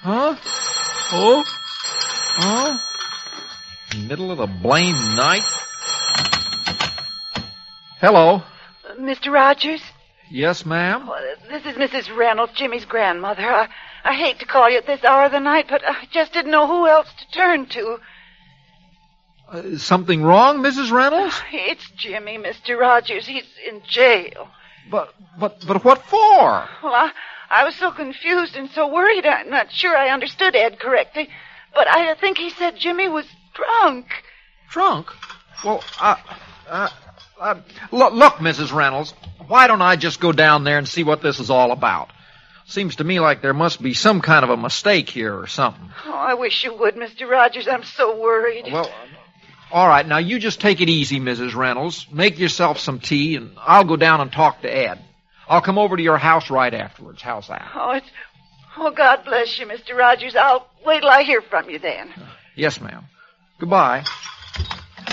Huh? Oh? Huh? Middle of the blamed night? Hello. Mr. Rogers? Yes, ma'am? Well, this is Mrs. Reynolds, Jimmy's grandmother. I hate to call you at this hour of the night, but I just didn't know who else to turn to. Something wrong, Mrs. Reynolds? It's Jimmy, Mr. Rogers. He's in jail. But what for? Well, I was so confused and so worried. I'm not sure I understood Ed correctly. But I think he said Jimmy was drunk. Drunk? Well, look, Mrs. Reynolds, why don't I just go down there and see what this is all about? Seems to me like there must be some kind of a mistake here or something. Oh, I wish you would, Mr. Rogers. I'm so worried. Well, all right, now you just take it easy, Mrs. Reynolds. Make yourself some tea, and I'll go down and talk to Ed. I'll come over to your house right afterwards. How's that? Oh, God bless you, Mr. Rogers. I'll wait till I hear from you then. Yes, ma'am. Goodbye.